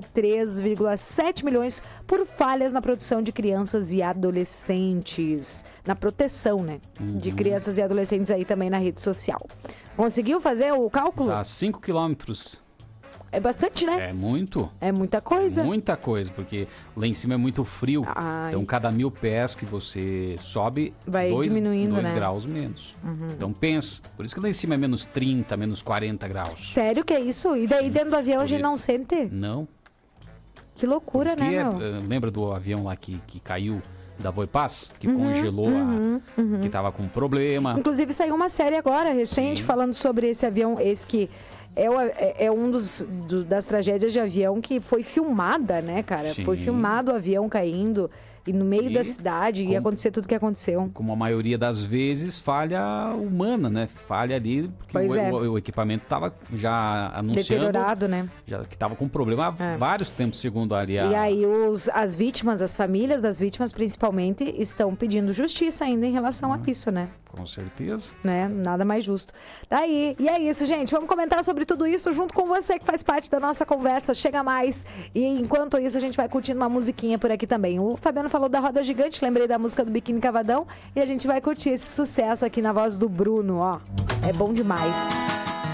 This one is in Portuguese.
3,7 milhões por falhas na produção de crianças e adolescentes. Na proteção, né? De crianças e adolescentes aí também na rede social. Conseguiu fazer o cálculo? Dá 5 quilômetros. É bastante, né? É muito. É muita coisa. É muita coisa, porque lá em cima é muito frio. Ai. Então, cada 1.000 pés que você sobe, vai diminuindo, 2 né? graus menos. Então, pensa. Por isso que lá em cima é menos 30, menos 40 graus. Sério que é isso? E daí dentro do avião a gente não sente? Não. Que loucura, né, meu? Lembra do avião lá que caiu da Voipaz? Que congelou, que tava com problema. Inclusive saiu uma série agora, recente, falando sobre esse avião, esse que é um das tragédias de avião que foi filmada, né, cara? Sim. Foi filmado o avião caindo e no meio da cidade ia acontecer tudo que aconteceu. Como a maioria das vezes, falha humana, né? Falha ali, porque o equipamento estava já anunciando... Deteriorado, né? Já, que estava com problema há vários tempos, segundo ali a... E aí as vítimas, as famílias das vítimas principalmente, estão pedindo justiça ainda em relação a isso, né? Com certeza. Né? Nada mais justo. Daí, e é isso, gente. Vamos comentar sobre tudo isso junto com você que faz parte da nossa conversa. Chega mais. E enquanto isso, a gente vai curtindo uma musiquinha por aqui também. O Fabiano falou da Roda Gigante, lembrei da música do Biquíni Cavadão. E a gente vai curtir esse sucesso aqui na voz do Bruno, ó. É bom demais.